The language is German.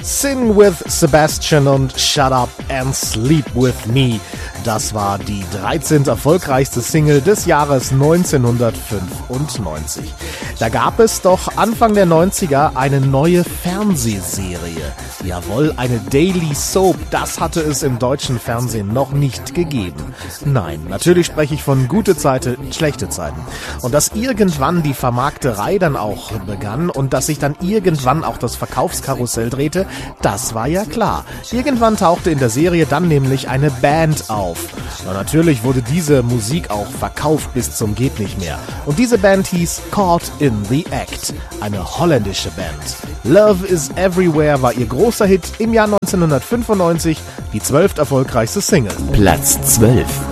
Sin with Sebastian und Shut Up and Sleep with Me. Das war die 13. erfolgreichste Single des Jahres 1995. Da gab es doch Anfang der 90er eine neue Fernsehserie. Jawohl, eine Daily Soap. Das hatte es im deutschen Fernsehen noch nicht gegeben. Nein, natürlich spreche ich von gute Zeiten, schlechte Zeiten. Und dass irgendwann die Vermarkterei dann auch begann und dass sich dann irgendwann auch das Verkaufskarussell drehte, das war ja klar. Irgendwann tauchte in der Serie dann nämlich eine Band auf. Und natürlich wurde diese Musik auch verkauft bis zum geht nicht mehr. Und diese Band hieß Caught in the Act, eine holländische Band. Love is Everywhere war ihr großer Hit im Jahr 1995, die 12. erfolgreichste Single. Platz 12.